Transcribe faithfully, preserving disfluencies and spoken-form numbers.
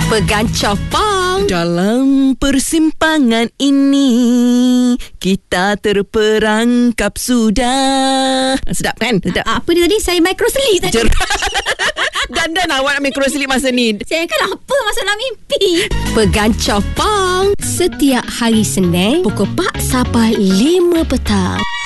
Pegancah pang. Dalam persimpangan ini kita terperangkap sudah. Sedap kan? Sedap. A- apa dia tadi? Saya microslip tadi. Jer- Dandan awak nak microslip masa ni. Saya kan apa masalah mimpi. Pegancah pang. Setiap hari Senin pukul empat sampai lima petang.